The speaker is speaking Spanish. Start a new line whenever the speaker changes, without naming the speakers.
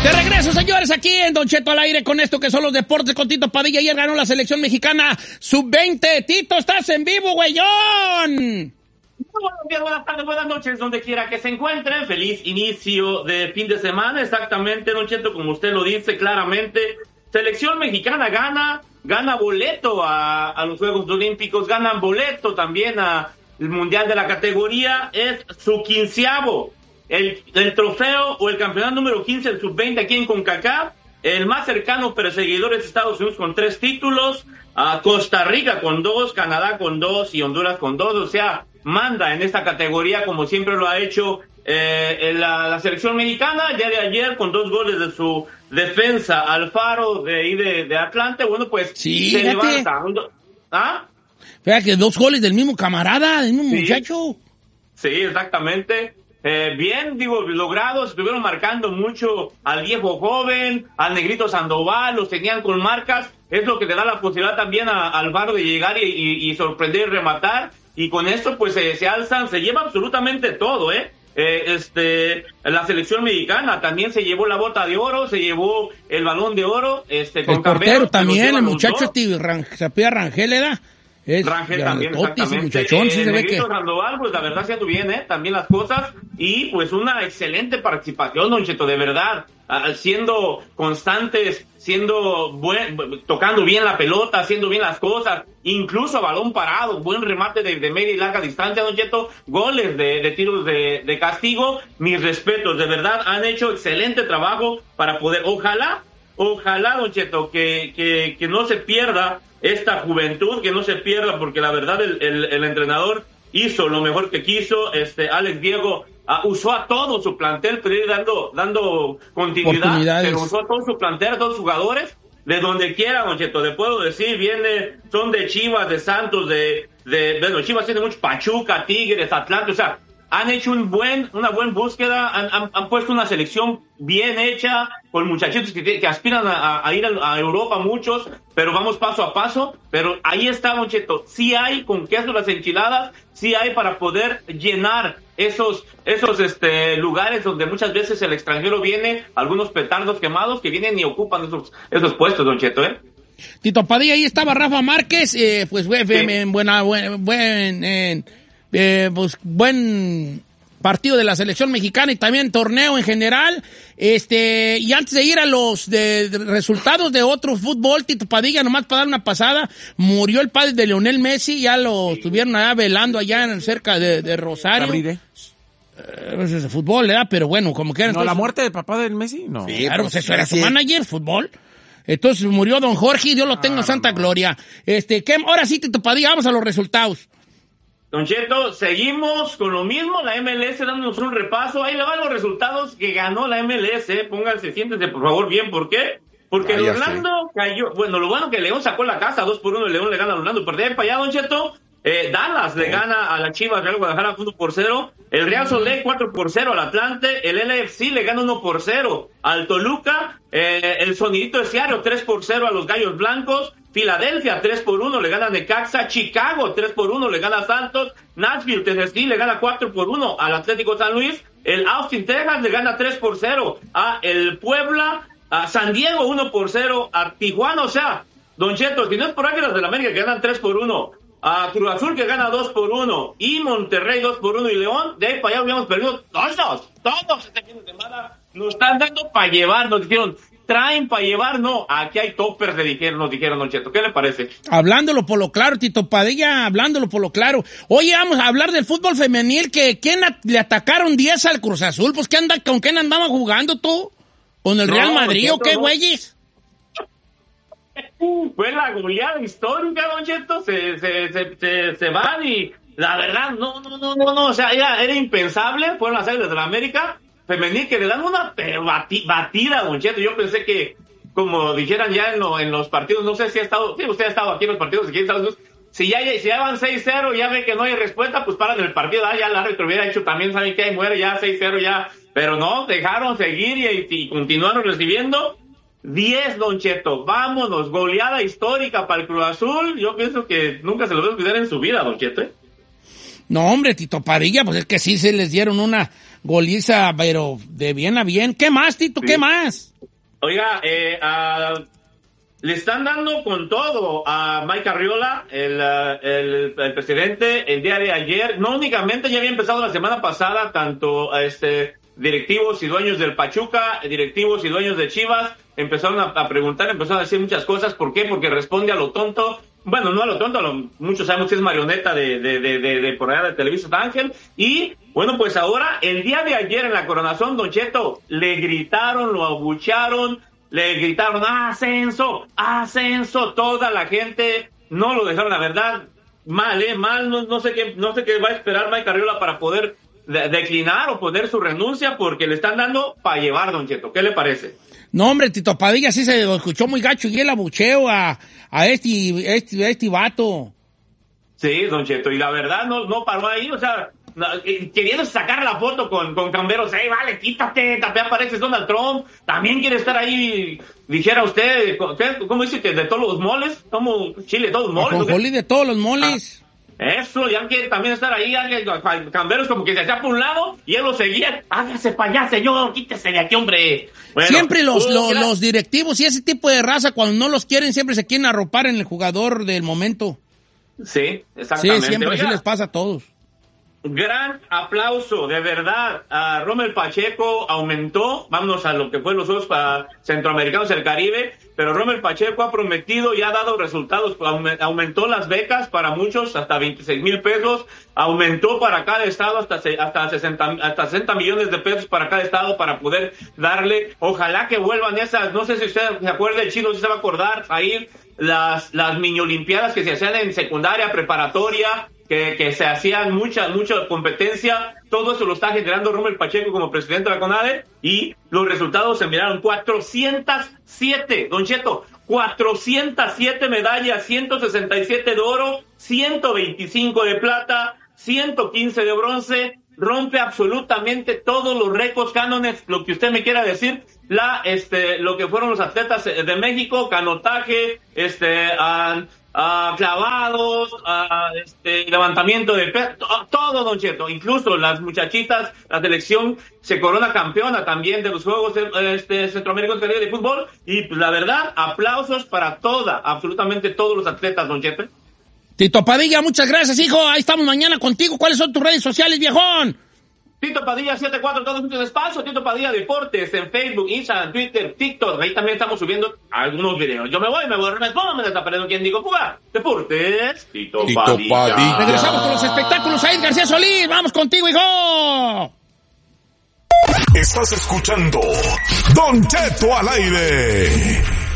De regreso, señores, aquí en Don Cheto al aire con esto que son los deportes con Tito Padilla. Ayer ganó la selección mexicana sub-20. Tito, estás en vivo, güeyón.
Buenos días, buenas tardes, buenas noches, donde quiera que se encuentren. Feliz inicio de fin de semana. Exactamente, Don Cheto, como usted lo dice claramente. Selección mexicana gana boleto a los Juegos Olímpicos, ganan boleto también al Mundial de la categoría. Es su 15avo. El trofeo o el campeonato número 15 del sub-20 aquí en CONCACAF. El más cercano perseguidor es Estados Unidos con 3 títulos, Costa Rica con 2, Canadá con 2 y Honduras con 2. O sea, manda en esta categoría como siempre lo ha hecho la selección mexicana. Ya de ayer con 2 goles de su defensa Alfaro de Atlante. Bueno, pues
sí,
se levanta. ¿Ah?
Vea que 2 goles del mismo camarada, del mismo muchacho.
Sí, exactamente. Bien, logrados, estuvieron marcando mucho al viejo joven, al negrito Sandoval, los tenían con marcas, es lo que le da la posibilidad también a Alvaro de llegar y sorprender y rematar, y con esto pues se alzan, se lleva absolutamente todo, la selección mexicana también se llevó la bota de oro, se llevó el balón de oro, con
el portero también, el muchacho Sapía Rangel era.
Rangel también, exactamente.
Muchachón, sí se ve que...
Sandoval, pues la verdad haciendo bien, también las cosas, y pues una excelente participación, Don Cheto, de verdad, siendo constantes, tocando bien la pelota, haciendo bien las cosas, incluso a balón parado, buen remate de media y larga distancia, Don Cheto, goles de tiros de castigo, mis respetos, de verdad, han hecho excelente trabajo para poder, ojalá, Don Cheto, que no se pierda esta juventud, que no se pierda, porque la verdad el entrenador hizo lo mejor que quiso. Alex Diego usó a todo su plantel, pero ir dando continuidad, pero usó a todo su plantel, a todos los jugadores, de donde quiera, Don Cheto, le puedo decir, son de Chivas, de Santos, bueno, Chivas tiene mucho, Pachuca, Tigres, Atlante, o sea, han hecho una buena búsqueda, han puesto una selección bien hecha, con muchachitos que aspiran a ir a Europa, muchos, pero vamos paso a paso, pero ahí está, Don Cheto, sí hay con queso las enchiladas, sí hay para poder llenar esos lugares donde muchas veces el extranjero viene, algunos petardos quemados que vienen y ocupan esos puestos, Don Cheto,
Tito Padilla, ahí estaba Rafa Márquez, pues buen partido de la selección mexicana y también torneo en general. Y antes de ir a los resultados de otro fútbol, Tito Padilla, nomás para dar una pasada, murió el padre de Lionel Messi, ya lo estuvieron allá velando allá cerca de Rosario. Es de fútbol, ¿verdad? Pero bueno, como que
¿No la muerte del papá del Messi? No.
Sí, claro, pues eso era su manager, fútbol. Entonces murió don Jorge y Dios lo tenga en santa gloria. Ahora sí, Tito Padilla, vamos a los resultados.
Don Cheto, seguimos con lo mismo, la MLS dándonos un repaso. Ahí le van los resultados que ganó la MLS. Pónganse, siéntense por favor bien. ¿Por qué? Porque el Orlando cayó. Bueno, lo bueno que León sacó la casa, 2-1, el León le gana al Orlando. Pero de ahí para allá, Don Cheto, Dallas le gana a la Chivas Real Guadalajara 1-0. El Real Salt Lake 4-0 al Atlante. El LAFC le gana 1-0 al Toluca. El Sonidito de Seattle 3-0 a los Gallos Blancos. Filadelfia 3-1 le gana a Necaxa. Chicago 3-1 le gana a Santos. Nashville, Tennessee le gana 4-1 al Atlético San Luis. El Austin, Texas le gana 3-0 a el Puebla. A San Diego 1-0 a Tijuana. O sea, Don Cheto, si no es por Águilas del América que ganan 3-1, a Cruz Azul que gana 2-1 y Monterrey 2-1 y León, de ahí para allá habíamos perdido todos este fin de semana. Nos están dando para llevar, nos dijeron, traen para llevar, no, aquí hay toppers, nos dijeron, Don Cheto, ¿qué le parece?
Hablándolo por lo claro, Tito Padilla, hablándolo por lo claro. Oye, vamos a hablar del fútbol femenil, que ¿quién le atacaron 10 al Cruz Azul? Pues ¿con quién andaba jugando tú? ¿Con el Real Madrid o qué, güeyes?
Fue la goleada histórica, Don Cheto, se van y la verdad, no, o sea, era impensable, fueron las Águilas de la América femenil que le dan una batida, Don Cheto. Yo pensé que, como dijeran ya en los partidos, no sé si usted ha estado aquí en los partidos aquí en Estados Unidos, si ya van 6-0, ya ve que no hay respuesta, pues paran el partido, ya la árbitro hubiera hecho también, saben que ahí muere, ya 6-0 ya, pero no, dejaron seguir y continuaron recibiendo 10, Don Cheto, vámonos, goleada histórica para el Cruz Azul. Yo pienso que nunca se lo va a olvidar en su vida, Don Cheto.
No, hombre, Tito Padilla, pues es que sí se les dieron una goliza, pero de bien a bien. ¿Qué más, Tito? Sí. ¿Qué más?
Oiga, le están dando con todo a Mike Arriola, el presidente, el día de ayer. No únicamente, ya había empezado la semana pasada, tanto directivos y dueños del Pachuca, directivos y dueños de Chivas, empezaron a preguntar, empezaron a decir muchas cosas. ¿Por qué? Porque responde a lo tonto. Bueno, no a lo tonto, muchos sabemos que es marioneta de por allá de Televisa Ángel. Y, bueno, pues ahora, el día de ayer en la coronación, Don Cheto, le gritaron, lo abucharon, le gritaron, ascenso, ascenso, toda la gente, no lo dejaron, la verdad, mal, no sé qué va a esperar Mike Arriola para poder declinar o poner su renuncia, porque le están dando para llevar, Don Cheto. ¿Qué le parece?
No, hombre, Tito Padilla sí se escuchó muy gacho y el abucheo a este vato.
Sí, Don Cheto, y la verdad no paró ahí, o sea, queriendo sacar la foto con Camberos. Vale, quítate, también apareces Donald Trump, también quiere estar ahí, dijera usted, ¿cómo dice que de todos los moles? Como Chile, todos los moles.
Ajonjolí de todos los moles.
Eso, ya quiere también estar ahí, Camberos como que se hacía por un lado y él lo seguía. Hágase para allá, señor, quítese de aquí, hombre. Bueno,
siempre los directivos y ese tipo de raza, cuando no los quieren, siempre se quieren arropar en el jugador del momento.
Sí, exactamente.
Sí, siempre así les pasa a todos.
Gran aplauso, de verdad, a Rommel Pacheco. Aumentó, vámonos a lo que fue los Juegos Centroamericanos del Caribe, pero Rommel Pacheco ha prometido y ha dado resultados. Aumentó las becas para muchos hasta 26,000 pesos, aumentó para cada estado hasta 60 millones de pesos para cada estado para poder darle. Ojalá que vuelvan esas, no sé si usted se acuerda, el Chino si se va a acordar, ahí las mini olimpiadas que se hacían en secundaria, preparatoria, que se hacían mucha competencia. Todo eso lo está generando Rommel Pacheco como presidente de la CONADE, y los resultados se miraron. 407, Don Cheto, 407 medallas, 167 de oro, 125 de plata, 115 de bronce. Rompe absolutamente todos los récords, cánones, lo que usted me quiera decir. Lo que fueron los atletas de México, canotaje, clavados, levantamiento de peso, todo, Don Cheto. Incluso las muchachitas, la selección se corona campeona también de los Juegos Centroamericanos de Fútbol. Y pues, la verdad, aplausos para absolutamente todos los atletas, Don Cheto.
Tito Padilla, muchas gracias, hijo. Ahí estamos mañana contigo. ¿Cuáles son tus redes sociales, viejón?
Tito Padilla 74, todos juntos en espacio. Tito Padilla Deportes en Facebook, Instagram, Twitter, TikTok. Ahí también estamos subiendo algunos videos. Yo me voy, me desaparezco. ¿Quién digo? Fuga. Deportes. Tito Padilla.
Regresamos con los espectáculos. Ahí García Solís. Vamos contigo, hijo.
Estás escuchando Don Cheto al aire.